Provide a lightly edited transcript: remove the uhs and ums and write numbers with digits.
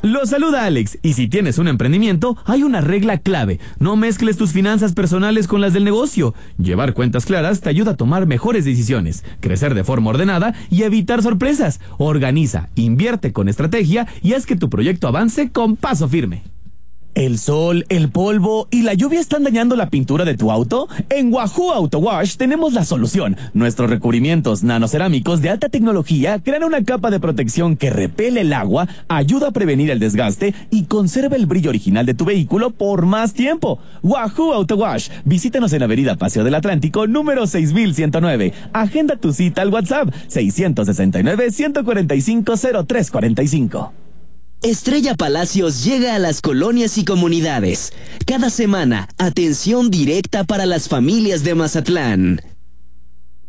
Lo saluda Alex, y si tienes un emprendimiento, hay una regla clave: no mezcles tus finanzas personales con las del negocio. Llevar cuentas claras te ayuda a tomar mejores decisiones, crecer de forma ordenada y evitar sorpresas. Organiza, invierte con estrategia y haz que tu proyecto avance con paso firme. ¿El sol, el polvo y la lluvia están dañando la pintura de tu auto? En Wahoo Auto Wash tenemos la solución. Nuestros recubrimientos nanocerámicos de alta tecnología crean una capa de protección que repele el agua, ayuda a prevenir el desgaste y conserva el brillo original de tu vehículo por más tiempo. Wahoo Auto Wash. Visítanos en Avenida Paseo del Atlántico, número 6109. Agenda tu cita al WhatsApp 669-145-0345. Estrella Palacios llega a las colonias y comunidades. Cada semana, atención directa para las familias de Mazatlán.